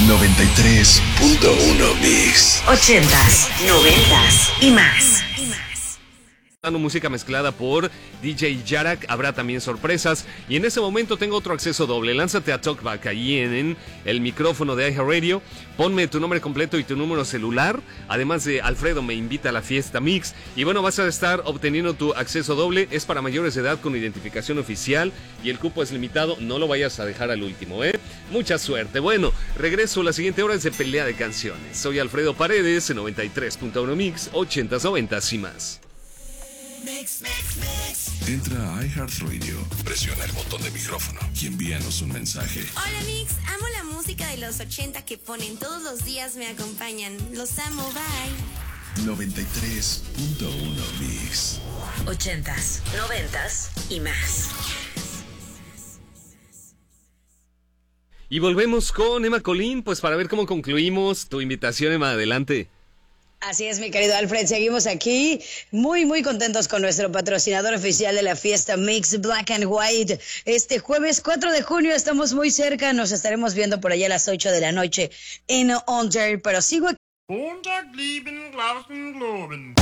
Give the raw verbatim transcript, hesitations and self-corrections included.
noventa y tres punto uno Mix. Ochentas, noventas y más. Música mezclada por D J Yarak, habrá también sorpresas y en ese momento tengo otro acceso doble. Lánzate a Talkback ahí en, en el micrófono de iHeartRadio, ponme tu nombre completo y tu número celular, además de Alfredo me invita a la fiesta Mix y bueno, vas a estar obteniendo tu acceso doble. Es para mayores de edad con identificación oficial y el cupo es limitado, no lo vayas a dejar al último, ¿eh? Mucha suerte. Bueno, regreso, la siguiente hora es de pelea de canciones. Soy Alfredo Paredes en noventa y tres punto uno Mix, ochentas, noventas y más. Mix, mix, mix. Entra a iHeartRadio, presiona el botón de micrófono y envíanos un mensaje. Hola Mix, amo la música de los ochenta que ponen todos los días, me acompañan. Los amo, bye. noventa y tres punto uno Mix. Ochentas, noventas y más. Y volvemos con Emma Colín, pues para ver cómo concluimos tu invitación, Emma, adelante. Así es, mi querido Alfred, seguimos aquí muy, muy contentos con nuestro patrocinador oficial de la fiesta Mix, Black and White. Este jueves cuatro de junio estamos muy cerca, nos estaremos viendo por allá a las ocho de la noche en Ontario, pero sigo aquí.